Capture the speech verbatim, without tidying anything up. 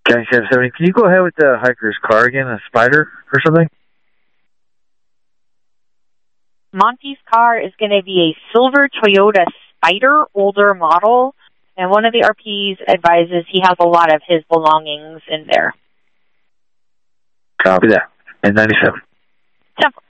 County seven seventy, can you go ahead with the hiker's car again, a Spider or something? Monty's car is going to be a silver Toyota Spider, older model, and one of the R Ps advises he has a lot of his belongings in there. Copy that. And ninety-seven. Simple.